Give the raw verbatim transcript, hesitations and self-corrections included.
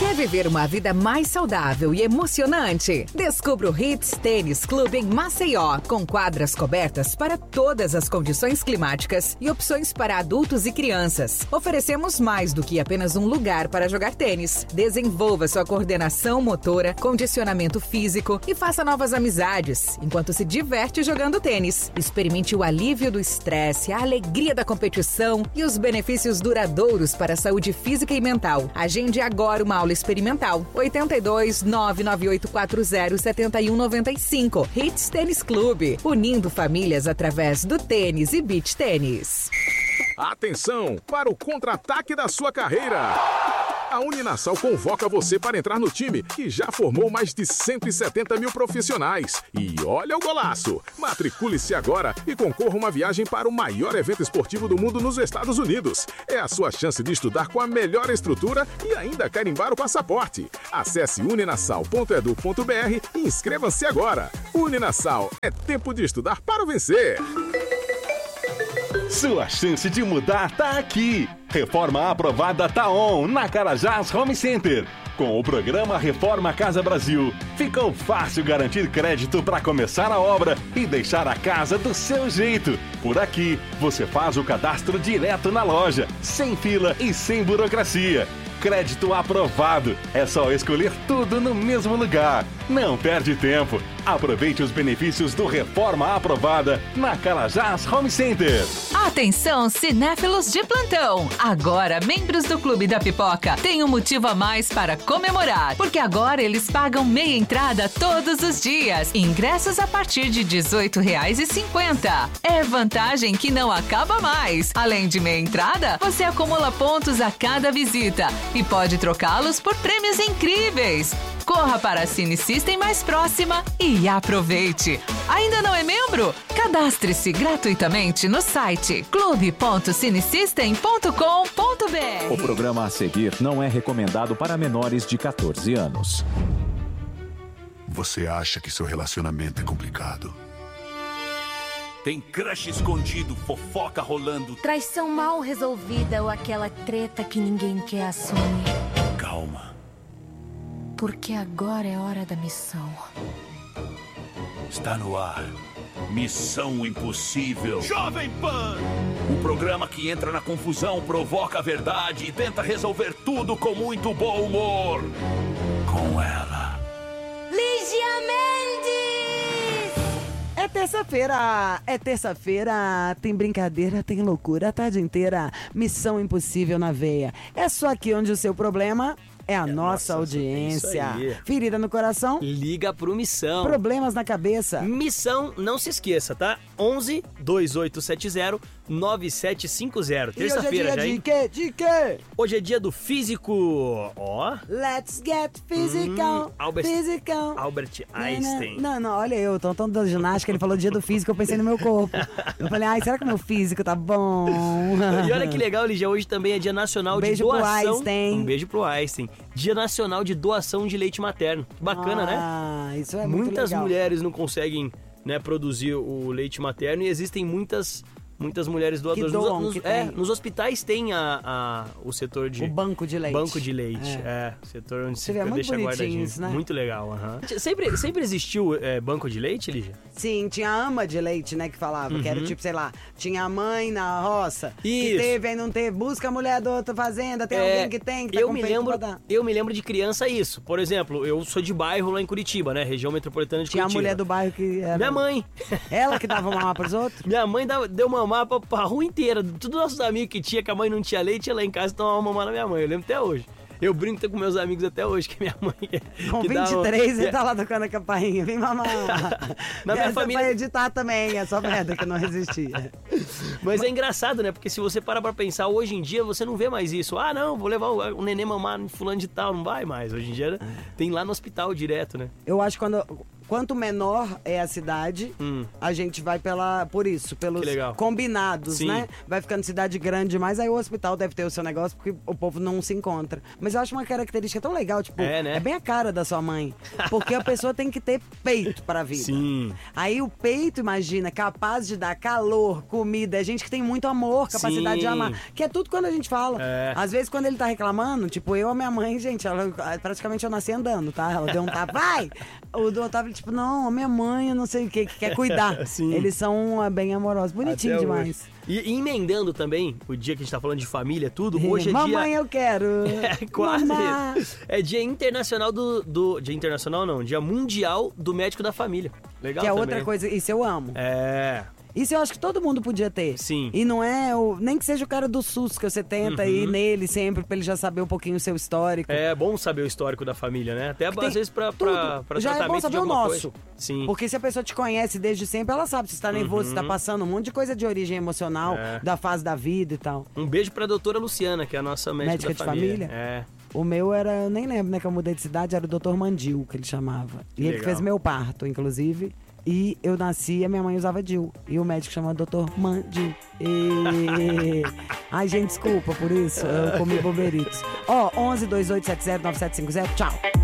Quer viver uma vida mais saudável e emocionante? Descubra o Hits Tênis Clube em Maceió, com quadras cobertas para todas as condições climáticas e opções para adultos e crianças. Oferecemos mais do que apenas um lugar para jogar tênis. Desenvolva sua coordenação motora, condicionamento físico e faça novas amizades, enquanto se diverte jogando tênis. Experimente o alívio do estresse, a alegria da competição e os benefícios duradouros para a saúde física e mental. Agende agora uma aula experimental. oito dois, nove nove oito quatro zero, sete um nove cinco. Hits Tênis Clube, unindo famílias através do tênis e beach tênis. Atenção para o contra-ataque da sua carreira. A Uninasal convoca você para entrar no time, que já formou mais de cento e setenta mil profissionais. E olha o golaço! Matricule-se agora e concorra a uma viagem para o maior evento esportivo do mundo nos Estados Unidos. É a sua chance de estudar com a melhor estrutura e ainda carimbar o passaporte. Acesse uninasal ponto edu ponto br e inscreva-se agora. Uninasal, é tempo de estudar para vencer. Sua chance de mudar tá aqui. Reforma aprovada tá on na Carajás Home Center. Com o programa Reforma Casa Brasil, ficou fácil garantir crédito para começar a obra e deixar a casa do seu jeito. Por aqui, você faz o cadastro direto na loja, sem fila e sem burocracia. Crédito aprovado. É só escolher tudo no mesmo lugar. Não perde tempo. Aproveite os benefícios do Reforma Aprovada na Carajás Home Center. Atenção, cinéfilos de plantão! Agora, membros do Clube da Pipoca têm um motivo a mais para comemorar, porque agora eles pagam meia entrada todos os dias. Ingressos a partir de dezoito reais e cinquenta centavos. É vantagem que não acaba mais. Além de meia entrada, você acumula pontos a cada visita e pode trocá-los por prêmios incríveis. Corra para a Cine System mais próxima e aproveite. Ainda não é membro? Cadastre-se gratuitamente no site clube ponto cinesystem ponto com ponto br. O programa a seguir não é recomendado para menores de catorze anos. Você acha que seu relacionamento é complicado? Tem crush escondido, fofoca rolando. Traição mal resolvida ou aquela treta que ninguém quer assumir. Calma. Porque agora é hora da missão. Está no ar. Missão Impossível. Jovem Pan! O programa que entra na confusão, provoca a verdade e tenta resolver tudo com muito bom humor. Com ela. Lígia Mendes! É terça-feira, é terça-feira, tem brincadeira, tem loucura a tarde inteira. Missão Impossível na veia. É só aqui onde o seu problema é a é nossa, nossa audiência. Ferida no coração? Liga pro Missão. Problemas na cabeça? Missão, não se esqueça, tá? onze, dois oito sete zero, nove sete cinco zero. Terça-feira já, hein? De quê? De quê? Hoje é dia do físico. Ó. Let's get physical. Hum, Albert, physical. Albert Einstein. Não, não, olha eu, tô tão da ginástica, ele falou dia do físico, eu pensei no meu corpo. Eu falei, ai, será que o meu físico tá bom? E olha que legal, Lígia, hoje também é dia nacional um de beijo doação. Pro Einstein. Um beijo pro Einstein. Dia nacional de doação de leite materno. Que bacana, ah, né? Ah, isso é muito Muitas legal. mulheres não conseguem, né, produzir o leite materno e existem muitas... Muitas mulheres doadoras. Que doam, nos, que é, tem. nos hospitais tem a, a, o setor de... O banco de leite. Banco de leite, é. é setor onde você você muito deixa guardadinho. Isso, né? Muito legal, aham. Uh-huh. Sempre, sempre existiu é, banco de leite, Lígia? Sim, tinha a ama de leite, né, que falava, uhum. que era tipo, sei lá, tinha a mãe na roça, Isso. que teve, aí não teve, busca a mulher da outra fazenda, tem é, alguém que tem, que tá eu com me peito lembro, pra dar. Eu me lembro de criança isso. Por exemplo, eu sou de bairro lá em Curitiba, né, região metropolitana de tinha Curitiba. Tinha a mulher do bairro que era... Minha mãe. Ela que dava mamar pros outros? Minha mãe dava, deu mamar pra, pra rua inteira. Todos os nossos amigos que tinha, que a mãe não tinha leite, ia lá em casa e tomava mamar na minha mãe. Eu lembro até hoje. Eu brinco com meus amigos até hoje, que minha mãe... Com que vinte e três, ele tá lá tocando a campainha. Vem mamar. Na minha família... Pra editar também, é só merda que não resistia. Mas é engraçado, né? Porque se você parar pra pensar, hoje em dia você não vê mais isso. Ah, não, vou levar o, o neném mamar no fulano de tal. Não vai mais. Hoje em dia tem lá no hospital direto, né? Eu acho que quando... quanto menor é a cidade, hum. a gente vai pela, por isso, pelos combinados, Sim. né? Vai ficando cidade grande demais, aí o hospital deve ter o seu negócio, porque o povo não se encontra. Mas eu acho uma característica tão legal, tipo, é, né? é bem a cara da sua mãe. Porque a pessoa tem que ter peito pra vida. Sim. Aí o peito, imagina, capaz de dar calor, comida, é gente que tem muito amor, capacidade Sim. de amar. Que é tudo quando a gente fala. É. Às vezes, quando ele tá reclamando, tipo, eu, a minha mãe, gente, ela, praticamente eu nasci andando, tá? Ela deu um tapa, vai! O do Otávio, tipo, não, a minha mãe, eu não sei o que, que quer cuidar. Sim. Eles são uh, bem amorosos, bonitinho Até demais. Hoje. E, e emendando também, o dia que a gente tá falando de família, tudo, hoje é Mamãe, dia... Mamãe, eu quero! É, quase. Mamãe. É dia internacional do, do... Dia internacional não, dia mundial do médico da família. Legal Que é também. outra coisa, isso eu amo. É... Isso eu acho que todo mundo podia ter. Sim. E não é, o, nem que seja o cara do SUS que você tenta uhum. ir nele sempre pra ele já saber um pouquinho o seu histórico. É bom saber o histórico da família, né? Até às vezes pra, pra, pra já tratamento é bom saber de alguma o nosso. Coisa. Sim. Porque se a pessoa te conhece desde sempre, ela sabe se você tá nervoso, uhum. se tá passando um monte de coisa de origem emocional, é. da fase da vida e tal. Um beijo pra doutora Luciana, que é a nossa médica, médica da de família. família. É. O meu era, eu nem lembro, né, que eu mudei de cidade, era o doutor Mandil, que ele chamava. E Legal. Ele fez meu parto, inclusive. E eu nasci e a minha mãe usava Dil. E o médico chamava doutor Mandil. E... Ai, gente, desculpa por isso. Eu comi boberitos. Ó, onze, dois oito sete zero, nove sete cinco zero. Tchau.